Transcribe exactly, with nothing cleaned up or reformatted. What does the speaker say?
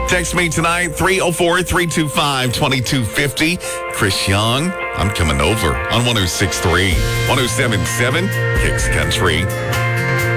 Text me tonight, three oh four, three two five, two two five oh. Chris Young, I'm coming over on one oh six point three, one oh seven point seven Kicks Country.